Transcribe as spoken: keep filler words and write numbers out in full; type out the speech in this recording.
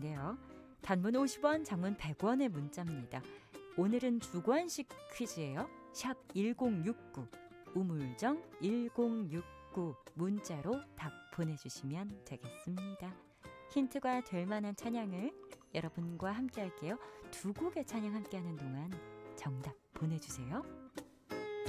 텐데요. 단문 오십 원, 장문 백 원의 문자입니다. 오늘은 주관식 퀴즈예요. 샵 일공육구, 우물정 일공육구 문자로 답 보내주시면 되겠습니다. 힌트가 될 만한 찬양을 여러분과 함께 할게요. 두 곡의 찬양 함께하는 동안 정답 보내주세요.